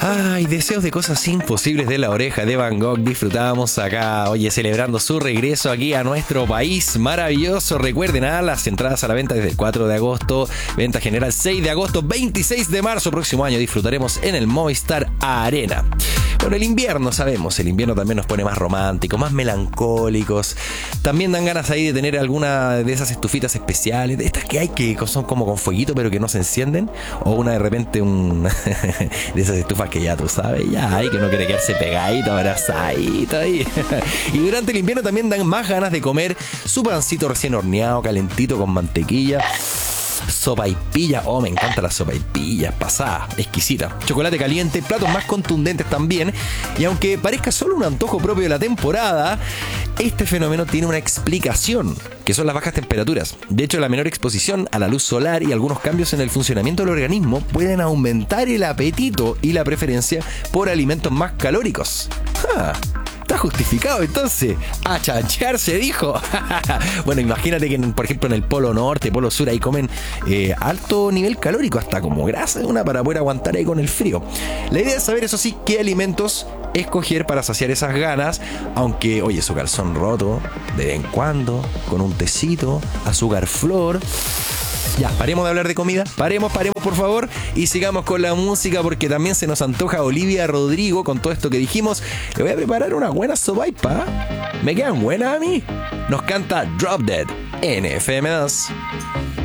Ay, deseos de cosas imposibles de La Oreja de Van Gogh. Disfrutábamos acá, oye, celebrando su regreso aquí a nuestro país maravilloso. Recuerden, las entradas a la venta desde el 4 de agosto, venta general 6 de agosto, 26 de marzo, próximo año disfrutaremos en el Movistar Arena. Bueno, el invierno, sabemos, el invierno también nos pone más románticos, más melancólicos. También dan ganas ahí de tener alguna de esas estufitas especiales, de estas que hay que son como con fueguito pero que no se encienden. O una de repente de esas estufas que ya tú sabes, ya hay que no quiere quedarse pegadito, abrazadito ahí. Y durante el invierno también dan más ganas de comer su pancito recién horneado, calentito con mantequilla. Sopaipilla, me encanta la sopaipilla, pasada, exquisita. Chocolate caliente, platos más contundentes también. Y aunque parezca solo un antojo propio de la temporada, este fenómeno tiene una explicación, que son las bajas temperaturas. De hecho, la menor exposición a la luz solar y algunos cambios en el funcionamiento del organismo pueden aumentar el apetito y la preferencia por alimentos más calóricos. Está justificado, entonces. A chanchear se dijo. Bueno, imagínate que, por ejemplo, en el Polo Norte, Polo Sur, ahí comen alto nivel calórico, hasta como grasa para poder aguantar ahí con el frío. La idea es saber, eso sí, qué alimentos escoger para saciar esas ganas, aunque, oye, su calzón roto, de vez en cuando, con un tecito, azúcar flor. Ya, paremos de hablar de comida, paremos por favor, y sigamos con la música, porque también se nos antoja Olivia Rodrigo. Con todo esto que dijimos, le voy a preparar una buena sopaippa. ¿Me quedan buenas a mí? Nos canta Drop Dead en FM2.